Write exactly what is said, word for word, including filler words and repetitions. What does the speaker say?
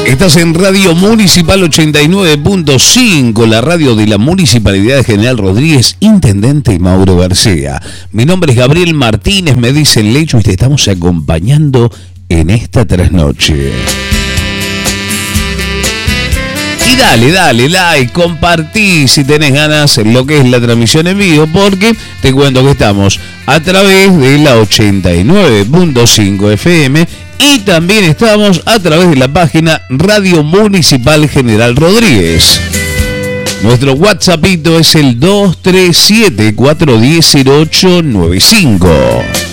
Estás en Radio Municipal ochenta y nueve punto cinco, la radio de la Municipalidad de General Rodríguez, Intendente Mauro García. Mi nombre es Gabriel Martínez, me dice el Lecho, y te estamos acompañando en esta trasnoche. Y dale, dale, like, compartí si tenés ganas en lo que es la transmisión en vivo, porque te cuento que estamos a través de la ochenta y nueve punto cinco F M y también estamos a través de la página Radio Municipal General Rodríguez. Nuestro WhatsAppito es el dos tres siete, cuatro uno cero, cero ocho nueve cinco.